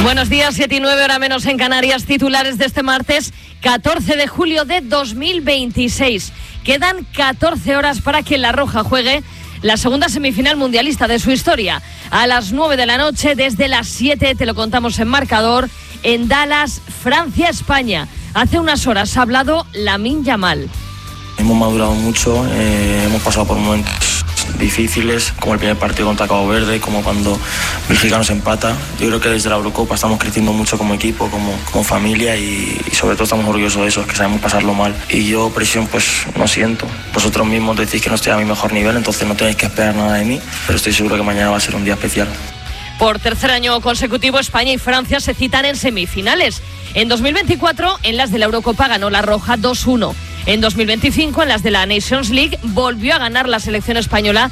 Buenos días, 7:09, hora menos en Canarias. Titulares de este martes 14 de julio de 2026. Quedan 14 horas para que La Roja juegue la segunda semifinal mundialista de su historia. A las 9 de la noche, desde las 7, te lo contamos en marcador, en Dallas, Francia-España. Hace unas horas ha hablado Lamine Yamal. Hemos madurado mucho, hemos pasado por momentos difíciles, como el primer partido contra Cabo Verde, como cuando Bélgica nos empata. Yo creo que desde la Eurocopa estamos creciendo mucho como equipo, como familia y sobre todo estamos orgullosos de eso, que sabemos pasarlo mal. Y yo presión pues no siento. Vosotros mismos decís que no estoy a mi mejor nivel, entonces no tenéis que esperar nada de mí, pero estoy seguro que mañana va a ser un día especial. Por tercer año consecutivo, España y Francia se citan en semifinales. En 2024, en las de la Eurocopa ganó La Roja 2-1. En 2025, en las de la Nations League, volvió a ganar la selección española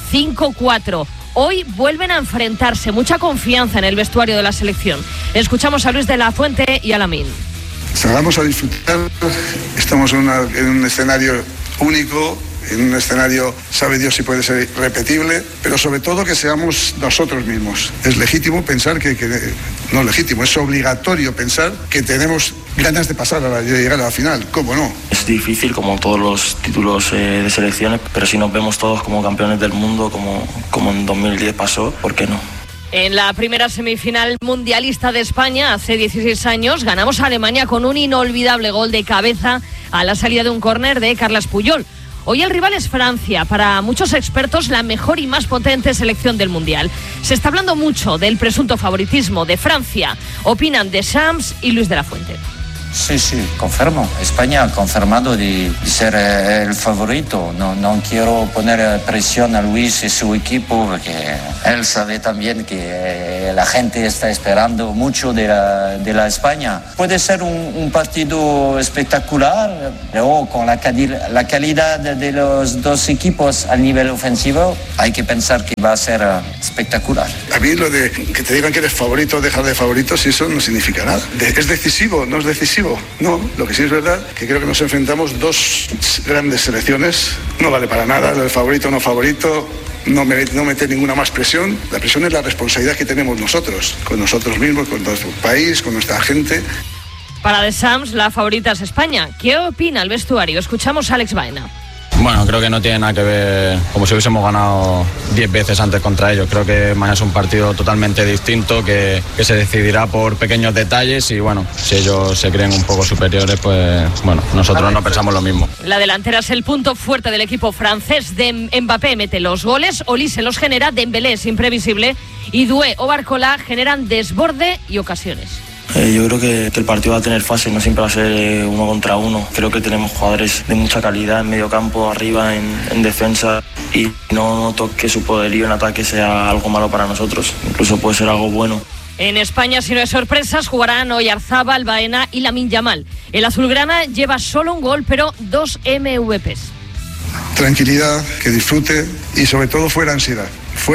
5-4. Hoy vuelven a enfrentarse. Mucha confianza en el vestuario de la selección. Escuchamos a Luis de la Fuente y a Lamine. Salgamos a disfrutar. Estamos en un escenario único. En un escenario, sabe Dios si puede ser repetible, pero sobre todo que seamos nosotros mismos. Es legítimo pensar no legítimo, es obligatorio pensar que tenemos ganas de llegar a la final, ¿cómo no? Es difícil, como todos los títulos de selecciones, pero si nos vemos todos como campeones del mundo, como en 2010 pasó, ¿por qué no? En la primera semifinal mundialista de España, hace 16 años, ganamos a Alemania con un inolvidable gol de cabeza a la salida de un córner de Carles Puyol. Hoy el rival es Francia, para muchos expertos la mejor y más potente selección del Mundial. Se está hablando mucho del presunto favoritismo de Francia. Opinan Deschamps y Luis de la Fuente. Sí, confirmo. España ha confirmado de ser el favorito. No quiero poner presión a Luis y su equipo, porque él sabe también que la gente está esperando mucho de la España. Puede ser un partido espectacular, pero con la calidad de los dos equipos a nivel ofensivo, hay que pensar que va a ser espectacular. A mí lo de que te digan que eres favorito, dejar de favoritos, eso no significa nada. ¿Es decisivo? ¿No es decisivo? No, lo que sí es verdad que creo que nos enfrentamos dos grandes selecciones. No vale para nada, lo de favorito o no favorito, no meter ninguna más presión. La presión es la responsabilidad que tenemos nosotros, con nosotros mismos, con nuestro país, con nuestra gente. Para Deschamps, la favorita es España. ¿Qué opina el vestuario? Escuchamos a Alex Baena. Bueno, creo que no tiene nada que ver como si hubiésemos ganado 10 veces antes contra ellos. Creo que mañana es un partido totalmente distinto que se decidirá por pequeños detalles y bueno, si ellos se creen un poco superiores, pues bueno, nosotros no pensamos lo mismo. La delantera es el punto fuerte del equipo francés. Mbappé mete los goles, Olise los genera, Dembélé es imprevisible y Doué o Barcola generan desborde y ocasiones. Yo creo que el partido va a tener fases, no siempre va a ser uno contra uno. Creo que tenemos jugadores de mucha calidad en medio campo, arriba, en defensa, y no noto que su poderío en ataque sea algo malo para nosotros. Incluso puede ser algo bueno. En España, si no hay sorpresas, jugarán Oyarzabal, Baena y Lamine Yamal. El azulgrana lleva solo un gol, pero 2 MVPs. Tranquilidad, que disfrute y sobre todo fuera ansiedad.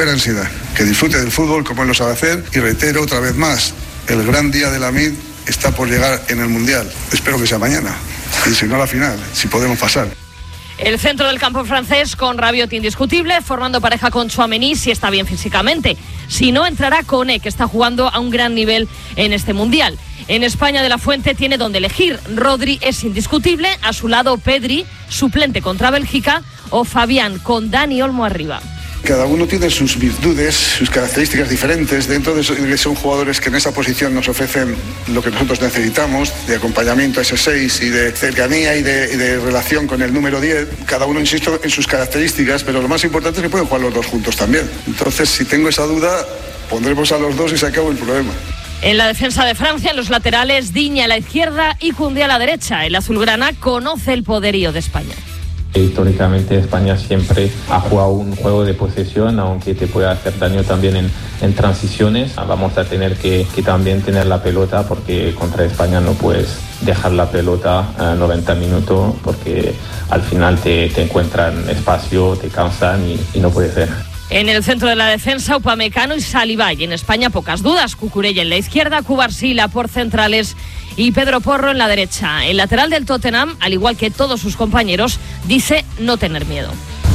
Que disfrute del fútbol como él lo sabe hacer y reitero otra vez más. El gran día de Lamine está por llegar en el Mundial. Espero que sea mañana. Y si no, la final, si podemos pasar. El centro del campo francés con Rabiot indiscutible, formando pareja con Tchouaméni si está bien físicamente. Si no, entrará Koné, que está jugando a un gran nivel en este Mundial. En España, de la Fuente tiene donde elegir. Rodri es indiscutible, a su lado Pedri, suplente contra Bélgica, o Fabián con Dani Olmo arriba. Cada uno tiene sus virtudes, sus características diferentes. Dentro de eso, son jugadores que en esa posición nos ofrecen lo que nosotros necesitamos, de acompañamiento a ese 6 y de cercanía y de relación con el número 10. Cada uno, insisto, en sus características, pero lo más importante es que pueden jugar los dos juntos también. Entonces, si tengo esa duda, pondremos a los dos y se acabó el problema. En la defensa de Francia, en los laterales, Digne a la izquierda y Koundé a la derecha. El azulgrana conoce el poderío de España. Históricamente España siempre ha jugado un juego de posesión, aunque te puede hacer daño también en transiciones. Vamos a tener que también tener la pelota, porque contra España no puedes dejar la pelota 90 minutos, porque al final te encuentran espacio, te cansan y no puede ser. En el centro de la defensa, Upamecano y Saliba. Y en España, pocas dudas. Cucurella en la izquierda, Cubarsí por centrales y Pedro Porro en la derecha. El lateral del Tottenham, al igual que todos sus compañeros, dice no tener miedo.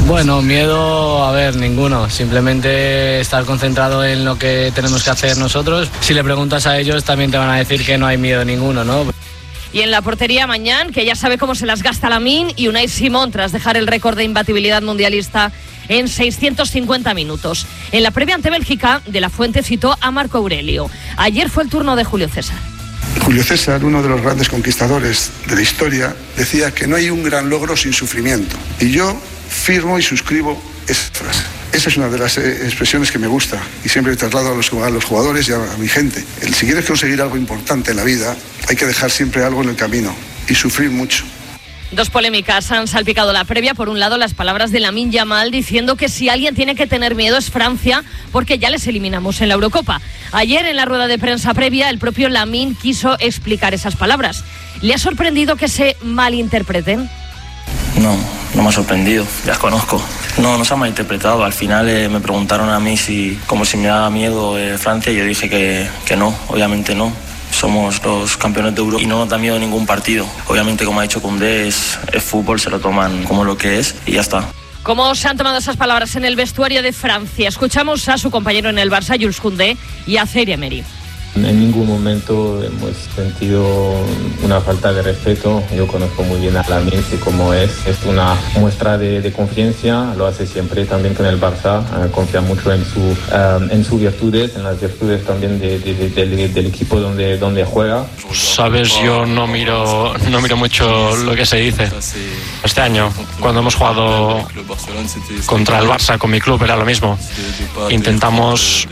Bueno, miedo, a ver, ninguno. Simplemente estar concentrado en lo que tenemos que hacer nosotros. Si le preguntas a ellos, también te van a decir que no hay miedo ninguno, ¿no? Y en la portería Mañán, que ya sabe cómo se las gasta Lamine, y Unai Simón tras dejar el récord de imbatibilidad mundialista en 650 minutos. En la previa ante Bélgica, De la Fuente citó a Marco Aurelio. Ayer fue el turno de Julio César. Julio César, uno de los grandes conquistadores de la historia, decía que no hay un gran logro sin sufrimiento. Y yo firmo y suscribo esa frase. Esa es una de las expresiones que me gusta y siempre traslado a los jugadores y a mi gente. Si quieres conseguir algo importante en la vida, hay que dejar siempre algo en el camino y sufrir mucho. Dos polémicas han salpicado la previa. Por un lado, las palabras de Lamine Yamal diciendo que si alguien tiene que tener miedo es Francia, porque ya les eliminamos en la Eurocopa. Ayer, en la rueda de prensa previa, el propio Lamine quiso explicar esas palabras. ¿Le ha sorprendido que se malinterpreten? No me ha sorprendido, ya las conozco. No se ha malinterpretado. Al final me preguntaron a mí como si me daba miedo Francia, y yo dije que no, obviamente no. Somos los campeones de Europa y no nos da miedo ningún partido. Obviamente, como ha dicho Koundé, es fútbol, se lo toman como lo que es y ya está. ¿Cómo se han tomado esas palabras en el vestuario de Francia? Escuchamos a su compañero en el Barça, Jules Koundé, y a Thierry Henry. En ningún momento hemos sentido una falta de respeto. Yo conozco muy bien a Lamine, sé cómo es una muestra de confianza, lo hace siempre también con el Barça, confía mucho en sus virtudes, en las virtudes también del equipo donde juega. Sabes, yo no miro mucho lo que se dice. Este año, cuando hemos jugado contra el Barça con mi club, era lo mismo. Intentamos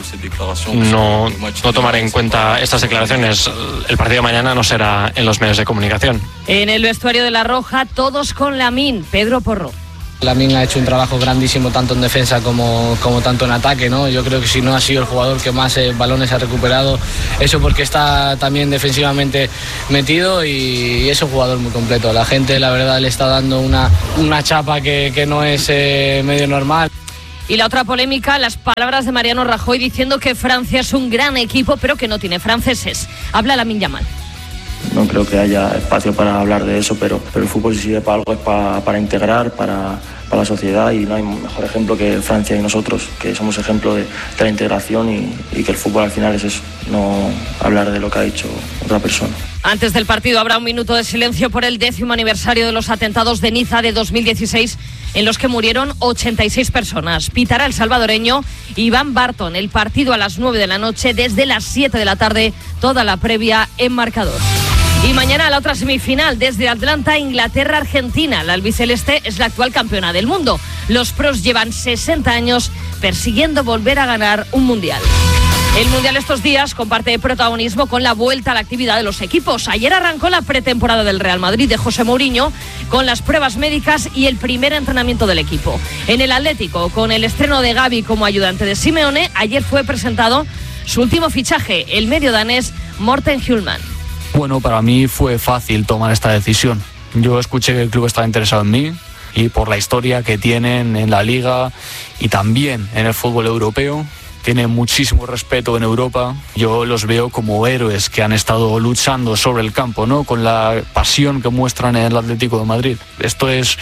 no tomar en cuenta estas declaraciones. El partido de mañana no será en los medios de comunicación. En el vestuario de La Roja, todos con Lamine. Pedro Porro. Lamine ha hecho un trabajo grandísimo tanto en defensa como tanto en ataque, ¿no? Yo creo que si no ha sido el jugador que más balones ha recuperado, eso porque está también defensivamente metido, y es un jugador muy completo. La gente, la verdad, le está dando una chapa que no es medio normal. Y la otra polémica, las palabras de Mariano Rajoy diciendo que Francia es un gran equipo, pero que no tiene franceses. Habla Lamine Yamal. No creo que haya espacio para hablar de eso, pero el fútbol, si sirve para algo, es para integrar, para la sociedad, y no hay mejor ejemplo que Francia y nosotros, que somos ejemplo de la integración y que el fútbol al final es eso, no hablar de lo que ha dicho otra persona. Antes del partido habrá un minuto de silencio por el 10º aniversario de los atentados de Niza de 2016, en los que murieron 86 personas. Pitará el salvadoreño Iván Barton. El partido a las 9 de la noche, desde las 7 de la tarde, toda la previa en marcador. Y mañana la otra semifinal, desde Atlanta, Inglaterra-Argentina. La albiceleste es la actual campeona del mundo. Los pros llevan 60 años persiguiendo volver a ganar un mundial. El mundial estos días comparte protagonismo con la vuelta a la actividad de los equipos. Ayer arrancó la pretemporada del Real Madrid de José Mourinho, con las pruebas médicas y el primer entrenamiento del equipo. En el Atlético, con el estreno de Gavi como ayudante de Simeone, ayer fue presentado su último fichaje, el medio danés Morten Hjulmand. Bueno, para mí fue fácil tomar esta decisión. Yo escuché que el club estaba interesado en mí, y por la historia que tienen en la Liga y también en el fútbol europeo. Tienen muchísimo respeto en Europa. Yo los veo como héroes que han estado luchando sobre el campo, ¿no? Con la pasión que muestran en el Atlético de Madrid. Esto es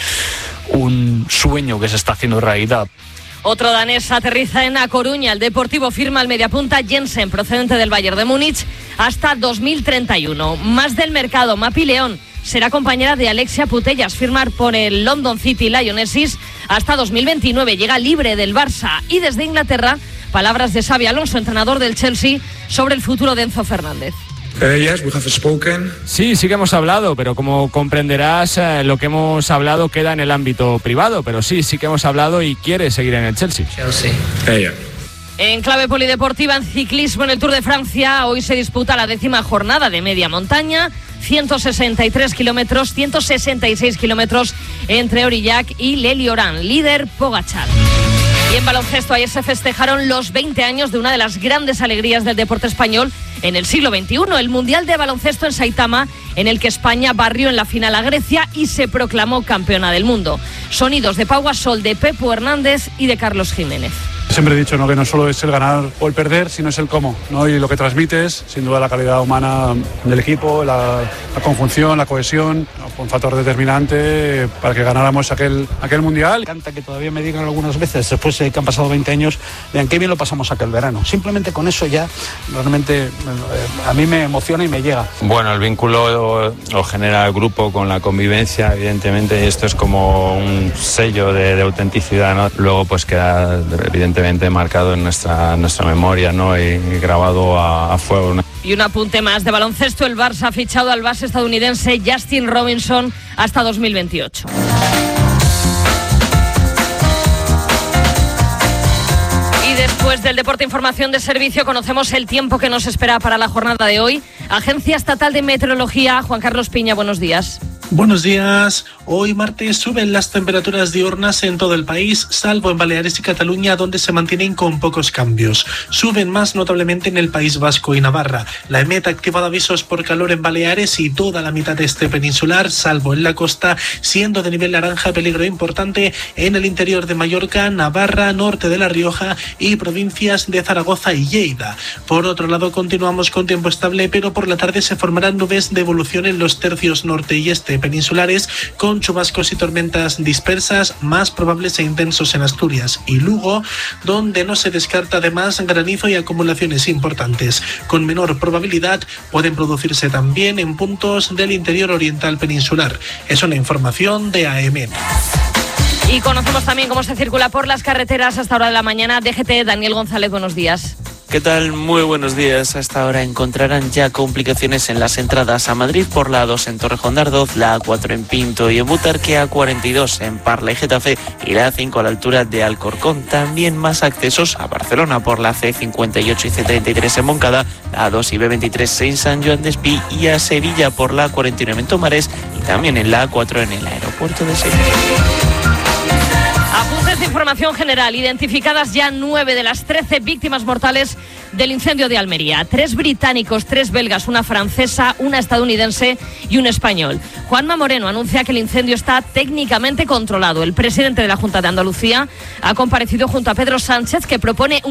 un sueño que se está haciendo realidad. Otro danés aterriza en A Coruña. El Deportivo firma al mediapunta Jensen, procedente del Bayern de Múnich, hasta 2031. Más del mercado, Mapi León será compañera de Alexia Putellas, firmar por el London City Lionesses hasta 2029. Llega libre del Barça. Y desde Inglaterra, palabras de Xabi Alonso, entrenador del Chelsea, sobre el futuro de Enzo Fernández. Sí que hemos hablado, pero como comprenderás, lo que hemos hablado queda en el ámbito privado, pero sí que hemos hablado y quiere seguir en el Chelsea. En clave polideportiva, en ciclismo, en el Tour de Francia, hoy se disputa la 10ª jornada de media montaña, 163 kilómetros, 166 kilómetros entre Aurillac y Leliorán, líder Pogačar. Y en baloncesto, ayer se festejaron los 20 años de una de las grandes alegrías del deporte español en el siglo XXI, el Mundial de Baloncesto en Saitama, en el que España barrió en la final a Grecia y se proclamó campeona del mundo. Sonidos de Pau Gasol, de Pepu Hernández y de Carlos Jiménez. Siempre he dicho, ¿no?, que no solo es el ganar o el perder, sino es el cómo, ¿no? Y lo que transmites, sin duda la calidad humana del equipo, la conjunción, la cohesión, ¿no?, fue un factor determinante para que ganáramos aquel mundial. Me encanta que todavía me digan algunas veces, después de que han pasado 20 años, vean qué bien lo pasamos aquel verano. Simplemente con eso ya realmente a mí me emociona y me llega. Bueno, el vínculo lo genera el grupo con la convivencia, evidentemente, y esto es como un sello de autenticidad, ¿no? Luego pues queda evidentemente marcado en nuestra memoria, ¿no?, y grabado a fuego, ¿no? Y un apunte más de baloncesto: el Barça ha fichado al base estadounidense Justin Robinson hasta 2028. Y después del deporte, información de servicio, conocemos el tiempo que nos espera para la jornada de hoy. Agencia Estatal de Meteorología, Juan Carlos Piña, buenos días. Buenos días. Hoy martes suben las temperaturas diurnas en todo el país, salvo en Baleares y Cataluña, donde se mantienen con pocos cambios. Suben más notablemente en el País Vasco y Navarra. La EMET ha activado avisos por calor en Baleares y toda la mitad este peninsular, salvo en la costa, siendo de nivel naranja peligro importante en el interior de Mallorca, Navarra, norte de La Rioja y provincias de Zaragoza y Lleida. Por otro lado, continuamos con tiempo estable, pero por la tarde se formarán nubes de evolución en los tercios norte y este peninsulares, con chubascos y tormentas dispersas, más probables e intensos en Asturias y Lugo, donde no se descarta además granizo y acumulaciones importantes. Con menor probabilidad pueden producirse también en puntos del interior oriental peninsular. Es una información de AEMET. Y conocemos también cómo se circula por las carreteras hasta hora de la mañana. DGT, Daniel González, buenos días. ¿Qué tal? Muy buenos días. Hasta ahora encontrarán ya complicaciones en las entradas a Madrid por la A2 en Torrejón de Ardoz, la A4 en Pinto y en Butarque, A42 en Parla y Getafe y la A5 a la altura de Alcorcón. También más accesos a Barcelona por la C58 y C33 en Moncada, la A2 y B23 en San Joan d'Espí y a Sevilla por la A49 en Tomares y también en la A4 en el aeropuerto de Sevilla. Apuntes de información general. Identificadas ya 9 de las 13 víctimas mortales del incendio de Almería. 3 británicos, 3 belgas, una francesa, una estadounidense y un español. Juanma Moreno anuncia que el incendio está técnicamente controlado. El presidente de la Junta de Andalucía ha comparecido junto a Pedro Sánchez, que propone